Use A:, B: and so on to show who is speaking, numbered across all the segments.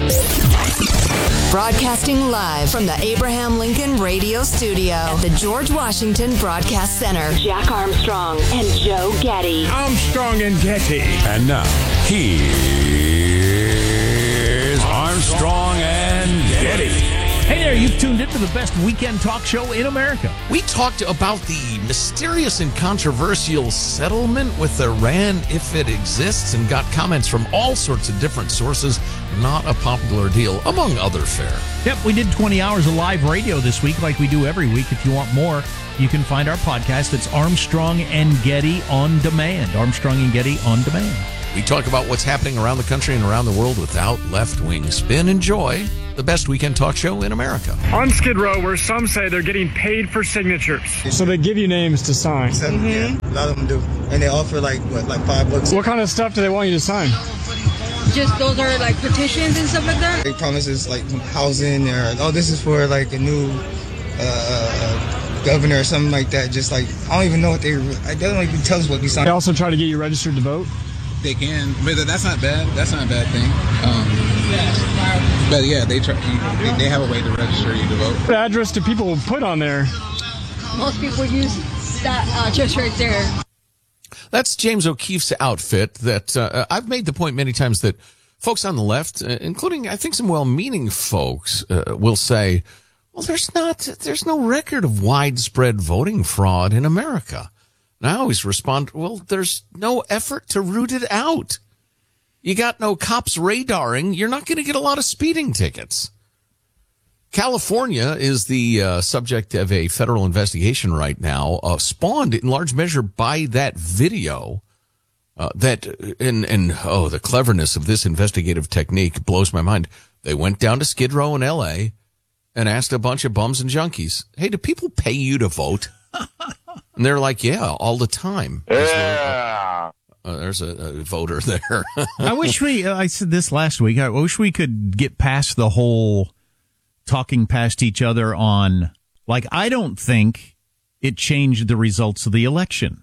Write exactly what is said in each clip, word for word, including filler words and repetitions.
A: Broadcasting live from the Abraham Lincoln Radio Studio at the George Washington Broadcast Center. Jack Armstrong and Joe Getty.
B: Armstrong and Getty.
C: And now, here's Armstrong and Getty.
B: Hey there, you've tuned into the best weekend talk show in America.
D: We talked about the mysterious and controversial settlement with Iran, if it exists, and got comments from all sorts of different sources. Not a popular deal, among other fare.
B: Yep, we did twenty hours of live radio this week like we do every week. If you want more, you can find our podcast. It's Armstrong and Getty On Demand. Armstrong and Getty On Demand.
D: We talk about what's happening around the country and around the world without left-wing spin. Enjoy the best weekend talk show in America.
E: On Skid Row, where some say they're getting paid for signatures.
F: So they give you names to sign?
G: Seven, mm-hmm. Yeah, a lot of them do. And they offer like, what, like five bucks.
F: What kind of stuff do they want you to sign?
H: Just those are like petitions and stuff like that?
G: They promise us like housing or, oh, this is for like a new uh, governor or something like that. Just like, I don't even know what they, they don't even tell us what we sign.
F: They also try to get you registered to vote?
I: They can, but that's not bad. That's not a bad thing. Um, but yeah, they try. You, they have a way to register you to vote.
F: What address do people put on there?
H: Most people use that uh, just right there.
D: That's James O'Keefe's outfit. That uh, I've made the point many times that folks on the left, uh, including I think some well-meaning folks, uh, will say, "Well, there's not, there's no record of widespread voting fraud in America." And I always respond, well, there's no effort to root it out. You got no cops radaring. You're not going to get a lot of speeding tickets. California is the uh, subject of a federal investigation right now, uh, spawned in large measure by that video. Uh, that and and oh, the cleverness of this investigative technique blows my mind. They went down to Skid Row in L A and asked a bunch of bums and junkies, "Hey, do people pay you to vote?" And they're like, yeah, all the time.
J: Yeah.
D: Uh, there's a, a voter there.
B: I wish we, uh, I said this last week, I wish we could get past the whole talking past each other on, like, I don't think it changed the results of the election.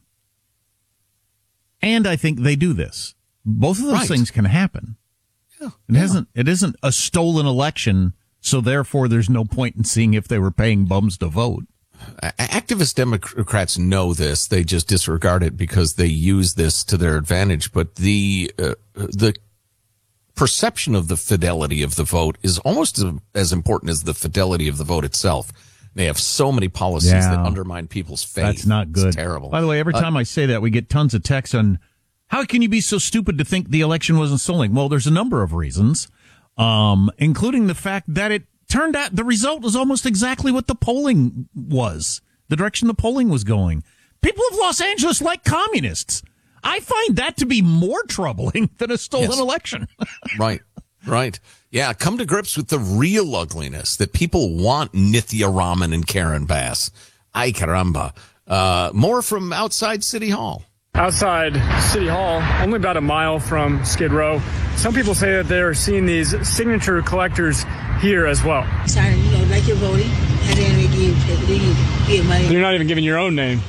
B: And I think they do this. Both of those
D: right.
B: things can happen.
D: Yeah.
B: It
D: yeah.
B: hasn't, it isn't a stolen election, so therefore there's no point in seeing if they were paying bums to vote.
D: Activist Democrats know this. They just disregard it because they use this to their advantage. But the uh, the perception of the fidelity of the vote is almost as important as the fidelity of the vote itself. They have so many policies
B: yeah.
D: that undermine people's faith.
B: That's not good.
D: It's terrible.
B: By the way, every time uh, I say that, we get tons of texts on how can you be so stupid to think the election wasn't stolen? Well, there's a number of reasons, um, including the fact that it turned out the result was almost exactly what the polling was, the direction the polling was going. People of Los Angeles like communists. I find that to be more troubling than a stolen
D: yes.
B: election.
D: Right, right. Yeah, come to grips with the real ugliness that people want Nithya Raman and Karen Bass. Ay caramba. Uh, more from outside City Hall.
E: Outside City Hall, only about a mile from Skid Row, some people say that they're seeing these signature collectors here as well.
H: Sign, you know, like you're voting, and then they give, they give, give money.
F: You're not even giving your own name.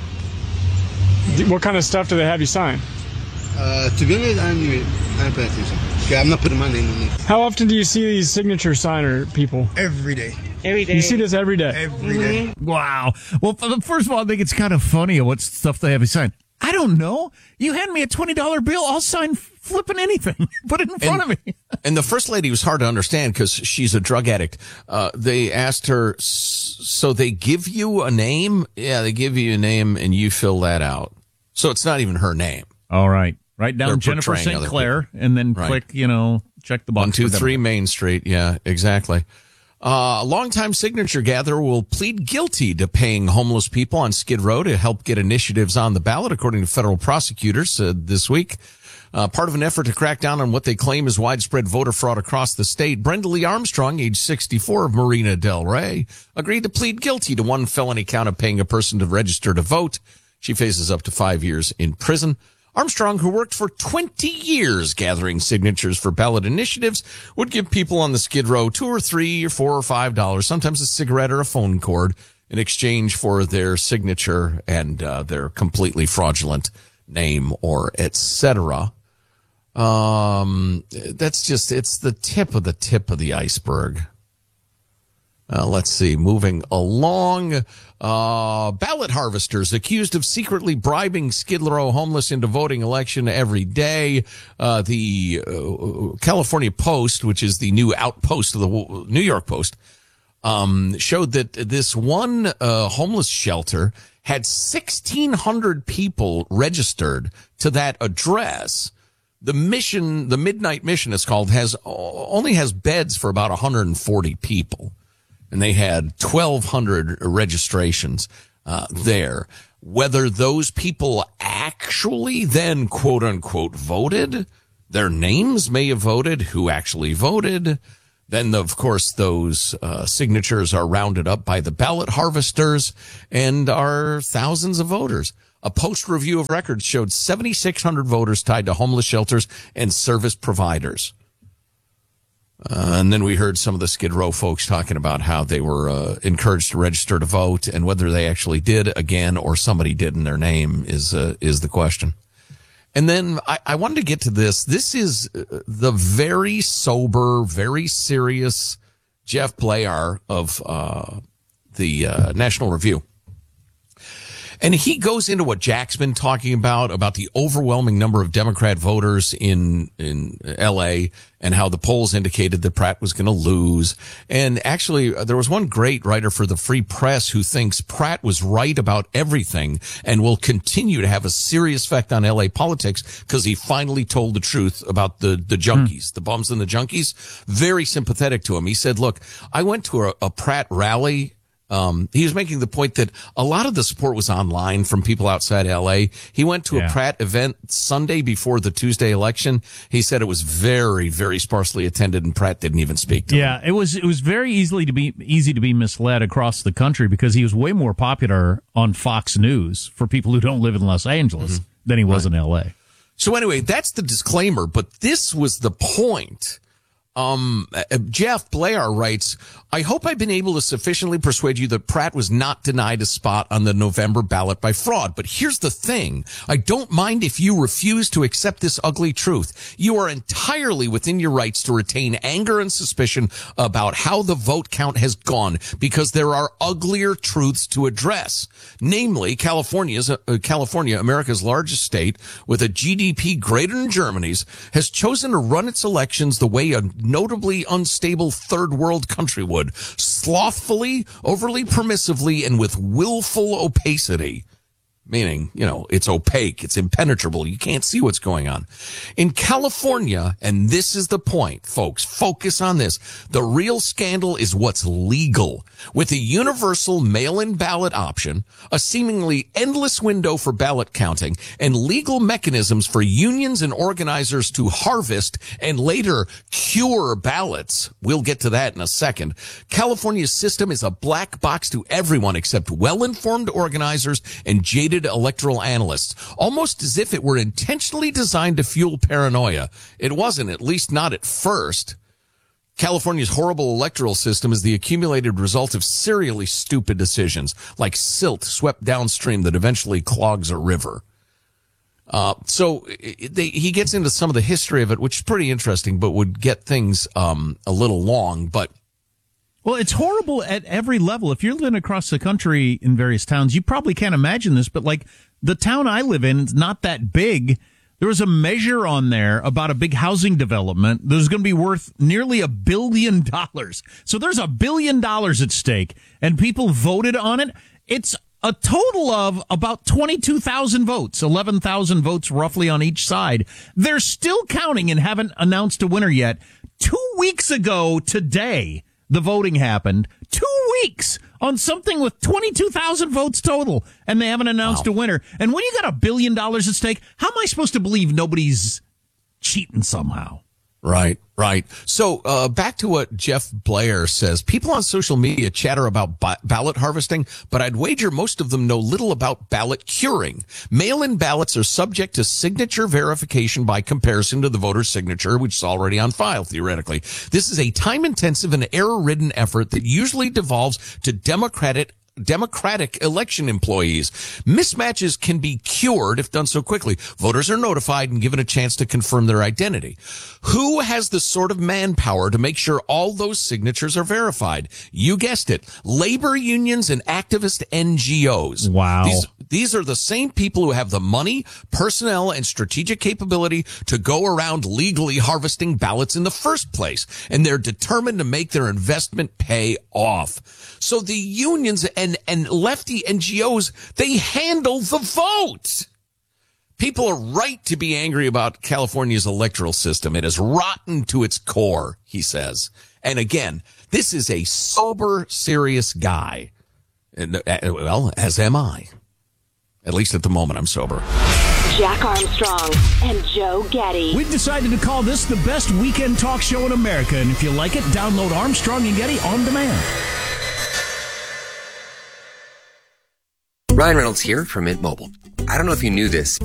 F: What kind of stuff do they have you sign?
G: Uh, to be honest, I don't even, I don't pay attention. Okay, I'm not putting my name on it.
F: How often do you see these signature signer people?
G: Every day.
H: Every day.
F: You see this every day?
G: Every day.
H: Mm-hmm.
B: Wow. Well, first of all, I think it's kind of funny what stuff they have you sign. I don't know. You hand me a twenty dollar bill, I'll sign flipping anything. Put it in front
D: and,
B: of me.
D: And the first lady was hard to understand because she's a drug addict. Uh, they asked her, so they give you a name? Yeah, they give you a name and you fill that out. So it's not even her name.
B: All right. Write down
D: They're
B: Jennifer Saint Clair and then
D: right.
B: click, you know, check the box.
D: One, two, three Main Street. Yeah, exactly. Uh, a longtime signature gatherer will plead guilty to paying homeless people on Skid Row to help get initiatives on the ballot, according to federal prosecutors uh, this week. Uh, part of an effort to crack down on what they claim is widespread voter fraud across the state. Brenda Lee Armstrong, age sixty-four, of Marina Del Rey, agreed to plead guilty to one felony count of paying a person to register to vote. She faces up to five years in prison. Armstrong, who worked for twenty years gathering signatures for ballot initiatives, would give people on the Skid Row two or three or four or five dollars, sometimes a cigarette or a phone cord, in exchange for their signature and uh, their completely fraudulent name or et cetera. Um, that's just, it's the tip of the tip of the iceberg. Uh, let's see, moving along, uh, ballot harvesters accused of secretly bribing Skid Row homeless into voting election every day. Uh, the uh, California Post, which is the new outpost of the New York Post, um, showed that this one uh, homeless shelter had sixteen hundred people registered to that address. The mission, the Midnight Mission is called, has only has beds for about one hundred forty people. And they had twelve hundred registrations uh, there. Whether those people actually then, quote unquote, voted, their names may have voted, who actually voted. Then, of course, those uh, signatures are rounded up by the ballot harvesters and are thousands of voters. A Post review of records showed seven thousand six hundred voters tied to homeless shelters and service providers. Uh, and then we heard some of the Skid Row folks talking about how they were uh, encouraged to register to vote, and whether they actually did again or somebody did in their name is uh, is the question. And then I, I wanted to get to this. This is the very sober, very serious Jeff Blayar of uh, the uh, National Review. And he goes into what Jack's been talking about, about the overwhelming number of Democrat voters in, in L A and how the polls indicated that Pratt was going to lose. And actually, there was one great writer for the Free Press who thinks Pratt was right about everything and will continue to have a serious effect on L A politics because he finally told the truth about the, the junkies, hmm. the bums and the junkies. Very sympathetic to him. He said, look, I went to a, a Pratt rally. Um, he was making the point that a lot of the support was online from people outside L A. He went to yeah. a Pratt event Sunday before the Tuesday election. He said it was very, very sparsely attended, and Pratt didn't even speak to
B: yeah, him. Yeah, it was, it was very easily to be, easy to be misled across the country because he was way more popular on Fox News for people who don't live in Los Angeles mm-hmm. than he was right. in L A.
D: So anyway, that's the disclaimer, but this was the point. Um, Jeff Blayar writes, I hope I've been able to sufficiently persuade you that Pratt was not denied a spot on the November ballot by fraud. But here's the thing. I don't mind if you refuse to accept this ugly truth. You are entirely within your rights to retain anger and suspicion about how the vote count has gone because there are uglier truths to address. Namely, California's, uh, California, America's largest state with a G D P greater than Germany's, has chosen to run its elections the way a notably unstable third world country would, slothfully, overly permissively, and with willful opacity. Meaning, you know, it's opaque, it's impenetrable, you can't see what's going on. In California, and this is the point, folks, focus on this, the real scandal is what's legal. With a universal mail-in ballot option, a seemingly endless window for ballot counting, and legal mechanisms for unions and organizers to harvest and later cure ballots, we'll get to that in a second, California's system is a black box to everyone except well-informed organizers and jaded electoral analysts, almost as if it were intentionally designed to fuel paranoia. It wasn't, at least not at first. California's horrible electoral system is the accumulated result of serially stupid decisions, like silt swept downstream that eventually clogs a river. Uh, so they, he gets into some of the history of it, which is pretty interesting, but would get things um, a little long, but
B: well, it's horrible at every level. If you're living across the country in various towns, you probably can't imagine this, but like the town I live in is not that big. There was a measure on there about a big housing development that was going to be worth nearly a billion dollars. So there's a billion dollars at stake, and people voted on it. It's a total of about twenty-two thousand votes, eleven thousand votes roughly on each side. They're still counting and haven't announced a winner yet. Two weeks ago today, the voting happened. Two weeks on something with twenty-two thousand votes total, and they haven't announced wow. a winner. And when you got a billion dollars at stake, how am I supposed to believe nobody's cheating somehow?
D: Right, right. So uh back to what Jeff Blayar says. People on social media chatter about ba- ballot harvesting, but I'd wager most of them know little about ballot curing. Mail-in ballots are subject to signature verification by comparison to the voter's signature, which is already on file, theoretically. This is a time-intensive and error-ridden effort that usually devolves to Democratic Democratic election employees. Mismatches can be cured if done so quickly. Voters are notified and given a chance to confirm their identity. Who has the sort of manpower to make sure all those signatures are verified? You guessed it. Labor unions and activist N G Os.
B: Wow.
D: These, these are the same people who have the money, personnel, and strategic capability to go around legally harvesting ballots in the first place. And they're determined to make their investment pay off. So the unions and, and lefty N G Os, they handle the vote. People are right to be angry about California's electoral system. It is rotten to its core, he says. And again, this is a sober, serious guy. And, uh, well, as am I. At least at the moment, I'm sober.
A: Jack Armstrong and Joe Getty.
C: We've decided to call this the best weekend talk show in America. And if you like it, download Armstrong and Getty on demand.
J: Ryan Reynolds here from Mint Mobile. I don't know if you knew this,